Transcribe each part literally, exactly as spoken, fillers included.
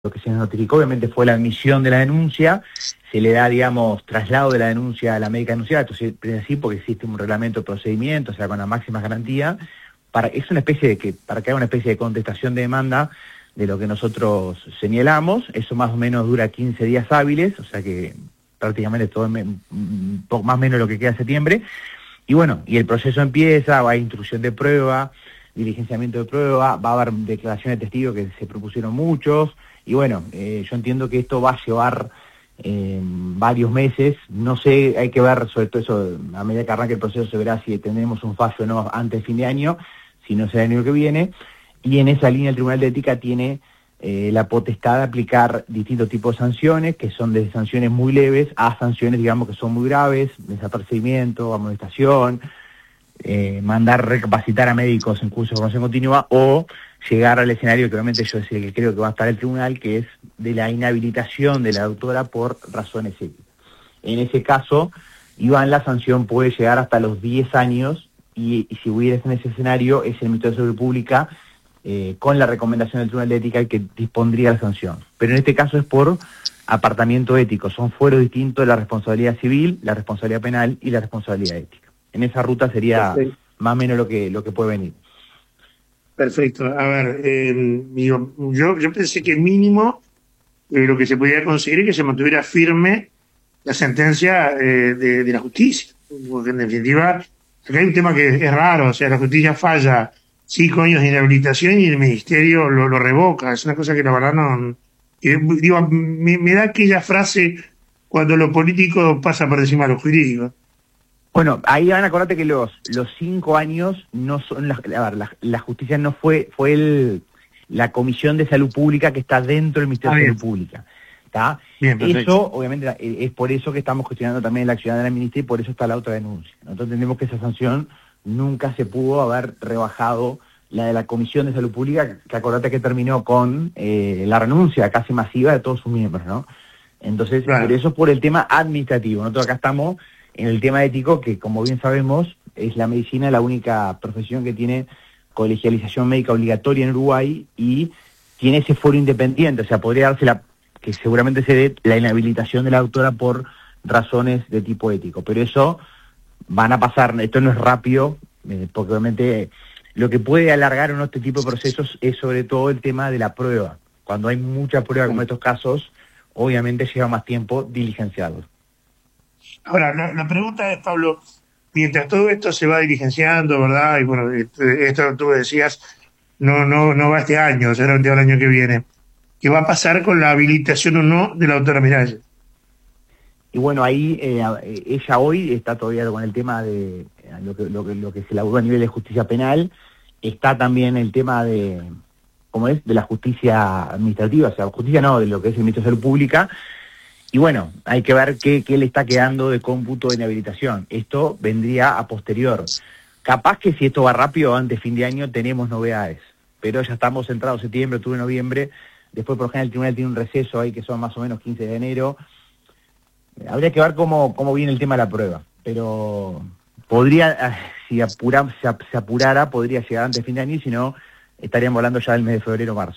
lo que se nos notificó obviamente fue la admisión de la denuncia, se le da, digamos, traslado de la denuncia a la médica denunciada, entonces es así porque existe un reglamento de procedimiento, o sea, con la máxima garantía, para, es una especie de que, para que haga una especie de contestación de demanda de lo que nosotros señalamos, eso más o menos dura quince días hábiles, o sea que prácticamente todo me, poco más o menos lo que queda de septiembre, y bueno, y el proceso empieza, va a instrucción de prueba, diligenciamiento de prueba, va a haber declaraciones de testigos que se propusieron muchos, y bueno, eh, yo entiendo que esto va a llevar eh, varios meses, no sé, hay que ver sobre todo eso, a medida que arranque el proceso se verá si tendremos un fallo o no antes de fin de año, si no será el año que viene, y en esa línea el Tribunal de Ética tiene eh, la potestad de aplicar distintos tipos de sanciones, que son desde sanciones muy leves a sanciones, digamos, que son muy graves, desapercibimiento, amonestación, eh, mandar recapacitar a médicos en curso de formación continua, o llegar al escenario que obviamente yo es el que creo que va a estar el tribunal, que es de la inhabilitación de la doctora por razones éticas. En ese caso, Iván, la sanción puede llegar hasta los diez años, y, y si hubiera en ese escenario, es el Ministerio de Salud Pública, eh, con la recomendación del Tribunal de Ética, el que dispondría la sanción. Pero en este caso es por apartamiento ético, son fueros distintos de la responsabilidad civil, la responsabilidad penal y la responsabilidad ética. En esa ruta sería Perfecto. más o menos lo que, lo que puede venir. Perfecto. A ver, eh, digo, yo, yo pensé que mínimo eh, lo que se podía conseguir es que se mantuviera firme la sentencia eh, de, de la justicia, porque en definitiva acá hay un tema que es raro, o sea, la justicia falla cinco años de inhabilitación y el ministerio lo, lo revoca, es una cosa que la verdad no... Eh, digo, me, me da aquella frase cuando lo político pasa por encima de lo jurídico. Bueno, ahí van a acordarte que los los cinco años no son, la, a ver, la, la justicia no fue, fue el, la Comisión de Salud Pública que está dentro del Ministerio ah, de Salud Pública. ¿Está? Bien, eso, obviamente, es por eso que estamos cuestionando también la acción de la ministra y por eso está la otra denuncia. Nosotros entendemos que esa sanción nunca se pudo haber rebajado la de la Comisión de Salud Pública, que acordate que terminó con eh, la renuncia casi masiva de todos sus miembros, ¿no? Entonces, claro. Por eso por el tema administrativo. Nosotros acá estamos en el tema ético, que como bien sabemos, es la medicina la única profesión que tiene colegialización médica obligatoria en Uruguay y tiene ese foro independiente, o sea, podría darse la, que seguramente se dé la inhabilitación de la doctora por razones de tipo ético, pero eso van a pasar, esto no es rápido, eh, porque obviamente lo que puede alargar uno este tipo de procesos es sobre todo el tema de la prueba. Cuando hay mucha prueba como en estos casos, obviamente lleva más tiempo diligenciarlo. Ahora, la, la pregunta es, Pablo, mientras todo esto se va diligenciando, ¿verdad? Y bueno, esto tú decías, no no no va este año, será el año que viene. ¿Qué va a pasar con la habilitación o no de la doctora Miralles? Y bueno, ahí eh, ella hoy está todavía con el tema de eh, lo, que, lo, que, lo que se elaboró a nivel de justicia penal, está también el tema de, ¿cómo es?, de la justicia administrativa, o sea, justicia no, de lo que es el Ministerio de Salud Pública. Y bueno, hay que ver qué, qué le está quedando de cómputo de inhabilitación. Esto vendría a posterior. Capaz que si esto va rápido, antes de fin de año tenemos novedades. Pero ya estamos centrados en septiembre, octubre, noviembre. Después, por ejemplo, el tribunal tiene un receso ahí que son más o menos quince de enero. Habría que ver cómo, cómo viene el tema de la prueba. Pero podría, si apura, se, se apurara, podría llegar antes de fin de año y si no, estaríamos hablando ya del mes de febrero o marzo.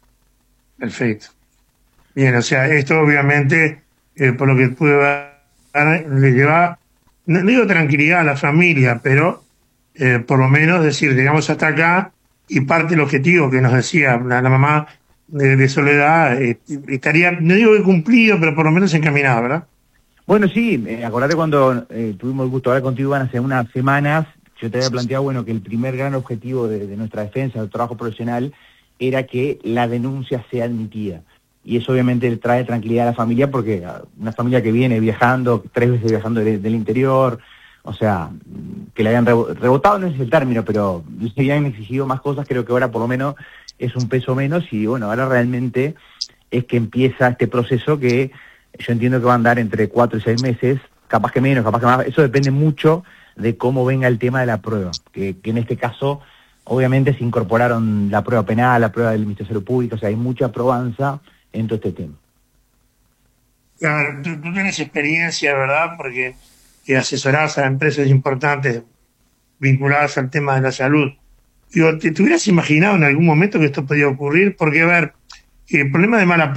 Perfecto. Bien, o sea, esto obviamente, eh, por lo que pude ver, le lleva, no digo tranquilidad a la familia, pero eh, por lo menos decir, llegamos hasta acá y parte del objetivo que nos decía la, la mamá de, de Soledad, eh, estaría, no digo que cumplido, pero por lo menos encaminado, ¿verdad? Bueno, sí, eh, acordate cuando eh, tuvimos el gusto de hablar contigo, Iván, hace unas semanas, yo te había planteado, bueno, que el primer gran objetivo de, de nuestra defensa, del trabajo profesional, era que la denuncia sea admitida. Y eso obviamente trae tranquilidad a la familia porque una familia que viene viajando, tres veces viajando de, del interior, o sea, que le habían rebotado, no es el término, pero le habían exigido más cosas, creo que ahora por lo menos es un peso menos y bueno, ahora realmente es que empieza este proceso que yo entiendo que va a andar entre cuatro y seis meses, capaz que menos, capaz que más, eso depende mucho de cómo venga el tema de la prueba, que, que en este caso obviamente se incorporaron la prueba penal, la prueba del Ministerio de Salud Pública, o sea, hay mucha probanza en todo este tema. Claro, tú, tú tienes experiencia, ¿verdad? Porque que asesorás a empresas importantes vinculadas al tema de la salud. Digo, ¿te, te hubieras imaginado en algún momento que esto podía ocurrir? Porque, a ver, el problema de mala